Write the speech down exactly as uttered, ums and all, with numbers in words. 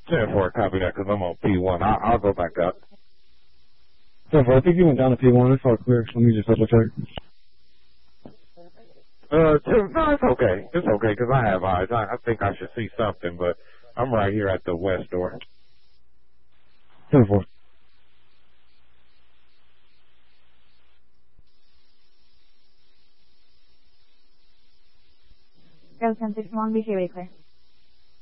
ten four, copy that, because I'm on P one. I'll, I'll go back up. ten four, I think you went down to P one. It's all clear. Let me just double check. Uh, two, no, it's okay. It's okay, because I have eyes. I, I think I should see something, but I'm right here at the west door. ten four. Go ten six one, B C, clear.